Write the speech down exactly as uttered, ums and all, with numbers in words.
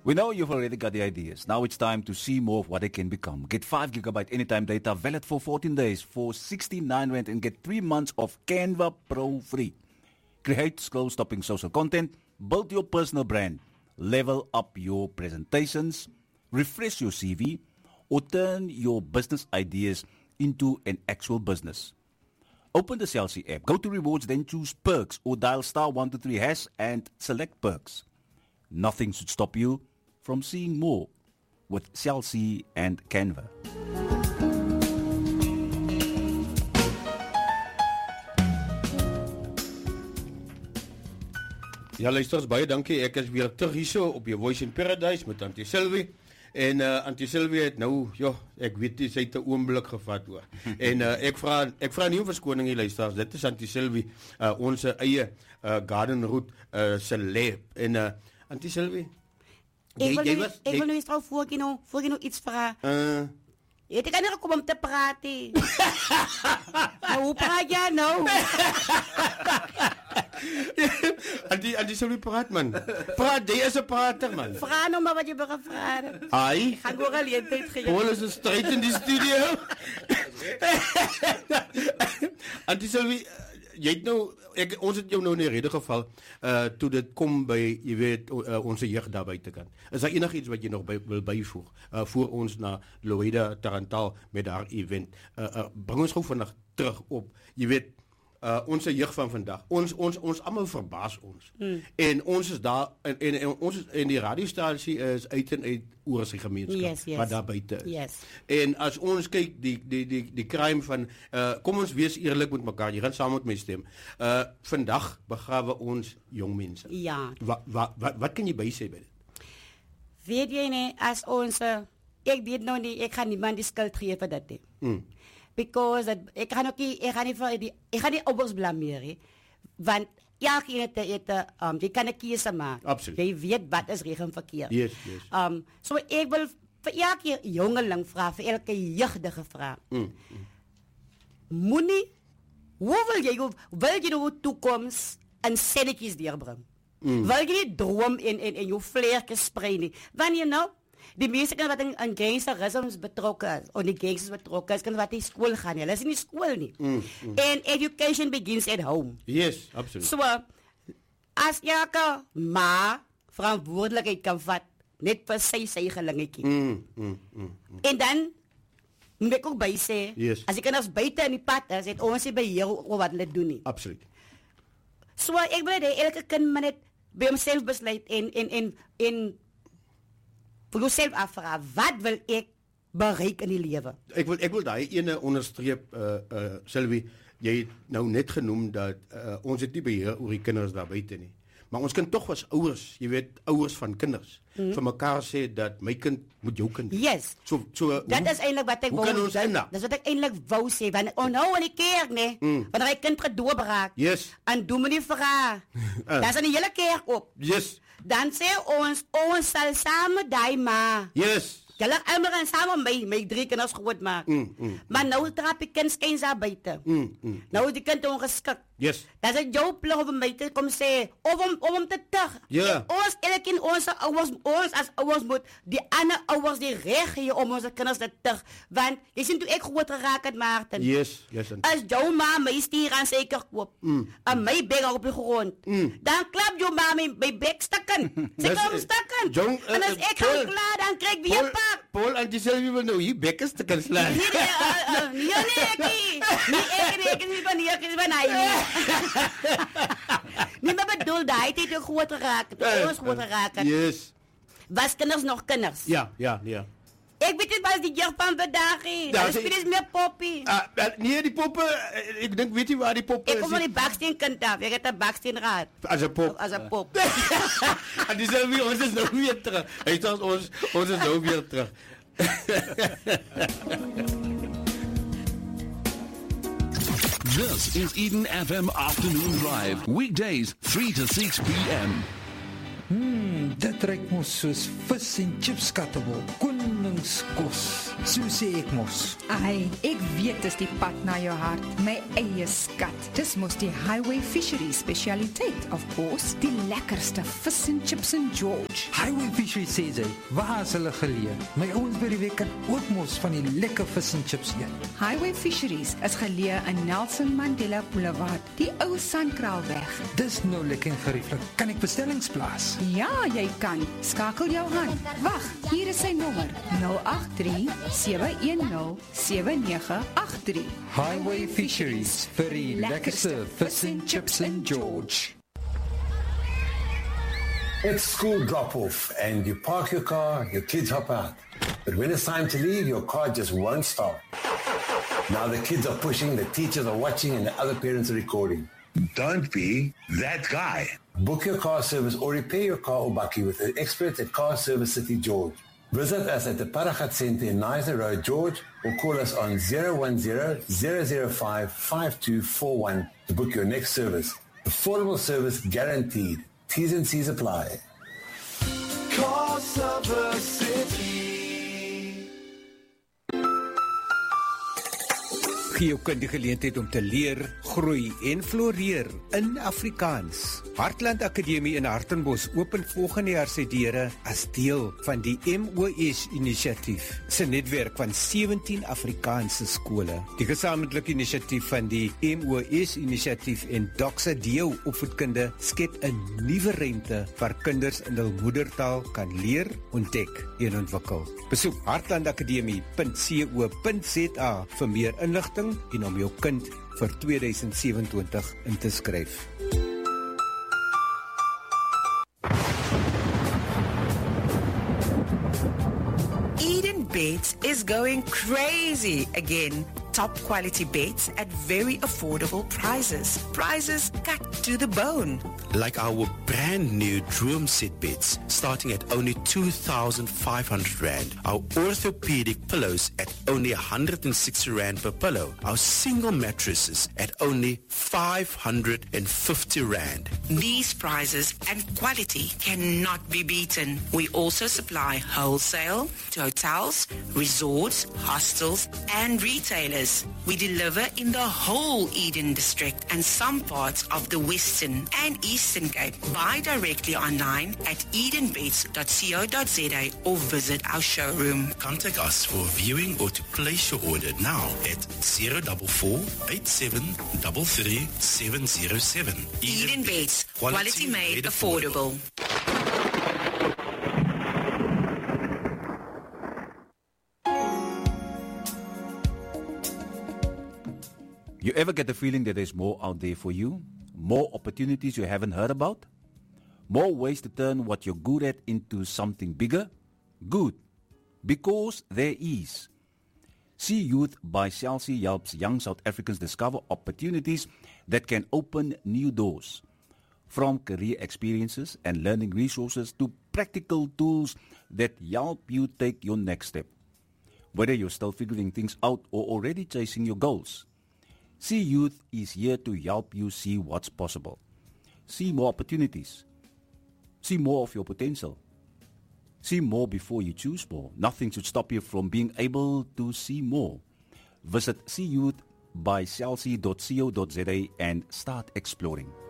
We know you've already got the ideas. Now it's time to see more of what they can become. Get five gigabyte anytime data valid for fourteen days for sixty-nine rand and get three months of Canva Pro free. Create scroll-stopping social content, build your personal brand, level up your presentations, refresh your C V, or turn your business ideas into an actual business. Open the Cell C app, go to rewards, then choose perks or dial star one two three hash and select perks. Nothing should stop you from seeing more with Cell C and Canva. Ja, luisters, baie dankie. Ek is weer terug hierso op jou Voice in Paradise met Auntie Sylvie. En uh, Auntie Sylvie het nou, ja, ek weet jy, sy het 'n oomblik gevat hoor. en uh, ek vra ek vra nie om verskoning hier luisters. Dit is Auntie Sylvie, uh, ons eie uh, Garden Route uh, celeb. En uh, Auntie Sylvie, Ek wil, jy, nu, was, ek wil nu eens trouw voor je nou, voor je nou iets vragen. Uh, Je kan niet komen om te praten. Maar hoe praat jij nou? Auntie, Auntie Sylvie praat man. Praat, jy is 'n prater man. Vraag nou maar wat je wil vragen. Ai. Ga ik ook al je tijd geven. Paul is een strijd in die studio. Auntie Sylvie, jy het nou, ek, ons het jou nou in die rede geval, uh, toe dit kom by, jy weet, uh, onze jeugd daar buitenkant. Is daar enig iets wat jy nog by, wil bijvoeg, uh, voor ons na Loida Tarantal met haar event? Uh, uh, bring ons gauw vandag terug op, jy weet, uh, onze jeugd van vandag. Ons, ons, ons allemaal verbaas ons. Hmm. En ons is daar, en, en, en, ons is, en die radiostasie is uit en uit oor sy gemeenskap, yes, yes. wat daar buiten is. Yes. En as ons kyk, die, die, die, die crime van, uh, kom ons wees eerlik met mekaar, jy gaan saam met my stem, uh, vandag begrawe ons jong mense. Ja. Wat, wat, wat, wat kan jy bysê by dit? Weet jy nie, as ons, uh, ek weet nou nie, ek gaan niemand die skuld gee vir dit nie. Mm. Because, that, ek gaan ook nie, ek gaan nie, vir die, ek gaan nie ouders blameer, he, want elkeen het, het um, jy kan 'n keuse maak. Absoluut. Jy weet wat is reg en verkeerd. Yes, yes. Um, so ek wil vir elke jongeling vra, vir elke jeugdige vra. Mm, mm. Moenie, hoe wil jy, wil jy nou toekoms in sennetjies deurbring? Mm. Wil jy nie droom en, en, en jou vleertjies sprei nie? Wanneer nou, die mense kan wat in, in gangsterisme betrokke is, of die gangsters betrokke is, kan wat in school gaan, hulle is nie in school nie. Mm, mm. And education begins at home. Yes, absoluut. So, as elke ma verantwoordelikheid kan vat, net vir sy sy gelingetjie. Mm, mm, mm, mm. En dan, moet ek ook by sê, yes. As die kinders buite in die pad is, het ons nie beheer oor wat hulle doen nie. Absoluut. So, ek wil dat elke kind maar net by homself besluit en, en, en, en, vir jouself afvra, wat wil ek bereik in die lewe? Ek wil ek wil daai ene onderstreep, uh, uh, Sylvie, jy het nou net genoem dat uh, ons het nie beheer oor die kinders daar buite nie. Maar ons kan tog as ouers, jy weet, ouers van kinders, mm-hmm. vir mekaar sê dat my kind moet jou kind. Yes. So, so, dat hoe, is eintlik wat ek wou sê. Dis wat ek eintlik wou sê, want onthou in die kerk, nee, mm. wanneer hy kind gedoop raak, yes. en doen me nie vra, uh. dan is in die hele kerk op. Yes. Dan sê ons, ons sal samen die ma. Yes. Julle almal gaan samen my, my drie kinders groot maak. Mm, mm, maar nou trap die kind skens daar buiten. Mm, mm, nou is die kind ongeskik. Yes. Dat is jou plig om my te kom sê, of om, om, om te tig. Yeah. Ons, elkeen ons ouers, ons as ouers moet die ander ouers die reg gee om ons kinders te tig. Want, jy sien toe ek groot geraak het, Maarten. Yes, yes. And... As jou ma my stier aan seker koop, mm. en my bek op die grond, mm. dan klap jou ma my, my bek stikken. Sy kan hom stikken. Jong, uh, en as ek gaan klaar, dan krijg ik weer pak. Paul, Auntie Sylvie wil nou hier bekkers te kan slaan. Nee, nee, uh, uh, nee, nee, ek nie. Nie ek nie, ek nie van hier, ek is van hy nie. Nie, maar bedoel, die het ook groot geraak. Ons groot geraak. Yes. Was kinders nog kinders? Ja, ja, ja. Ik weet niet wat die jeugd van vandaag is. Ja, dat is meer poppie. Uh, nee, die poppen, ik denk, weet je waar die poppen... Ik kom van die baksteenkant af. Ik heb een baksteenraad. Als een pop. Als een pop. En die zijn weer, ons is nou weer terug. Hij zegt, ons, ons is nou weer terug. This is Eden F M Afternoon Drive. Weekdays, three to six p.m. Hmm, Dit ruik mos soos vis en chips kattebol. Koningskos. So sê ek mos. Ai, ek weet dis die pad na jou hart. My eie skat. Dis mos die Highway Fisheries spesialiteit, of course. Die lekkerste vis en chips in George. Highway Fisheries sê sy, waar is hulle geleë? My ouens by die week kan ook mos van die lekker vis en chips eet. Highway Fisheries is geleë in Nelson Mandela Boulevard, die ou Sandkraalweg. Dis nou lekker en gerieflik. Kan ek bestellings plaas? Ja, jy kan. Skakel jou hand. Wag, hier is sy nommer. nul agt drie sewe een nul sewe nege agt drie. Highway Fisheries vir die lekkerste vis en chips in George. It's school drop-off and you park your car, your kids hop out. But when it's time to leave, your car just won't start. Now the kids are pushing, the teachers are watching, and the other parents are recording. Don't be that guy. Book your car service or repair your car or bakkie with the experts at Car Service City George. Visit us at the Paragat Centre in Nizer Road, George, or call us on zero one zero, zero zero five, five two four one to book your next service. Affordable service guaranteed. T's and C's apply. Car Service City. Gee jou kind die geleentheid om te leer, groei en floreer in Afrikaans. Hartland Akademie in Hartenbos open volgende jaar sy deure as deel van die M O S-inisiatief, se netwerk van sewentien Afrikaanse skole. Die gesamentlike inisiatief van die M O S-inisiatief en Doxa Deo opvoedkunde skep 'n nuwe ruimte waar kinders in hul moedertaal kan leer, ontdek en ontwikkel. Besoek hartland akademie punt co punt za vir meer inligting en om jou kind vir twintig sewe-en-twintig in te skryf. Eden Beds is going crazy again. Top quality beds at very affordable prices. Prices cut to the bone. Like our brand new Droom Set beds, starting at only two thousand five hundred rand. Our orthopedic pillows at only one hundred sixty rand per pillow. Our single mattresses at only five hundred fifty rand. These prices and quality cannot be beaten. We also supply wholesale to hotels, resorts, hostels, and retailers. We deliver in the whole Eden district and some parts of the Western and Eastern Cape. Buy directly online at edenbeds dot co dot za or visit our showroom. Contact us for viewing or to place your order now at zero four four, eight seven three three, seven zero seven. Eden Beds, quality, quality made, made affordable. affordable. You ever get the feeling that there's more out there for you? More opportunities you haven't heard about? More ways to turn what you're good at into something bigger? Good. Because there is. See Youth by Chelsea helps young South Africans discover opportunities that can open new doors. From career experiences and learning resources to practical tools that help you take your next step. Whether you're still figuring things out or already chasing your goals, See Youth is here to help you see what's possible. See more opportunities. See more of your potential. See more before you choose more. Nothing should stop you from being able to see more. Visit see youth by chelsea dot co dot za and start exploring.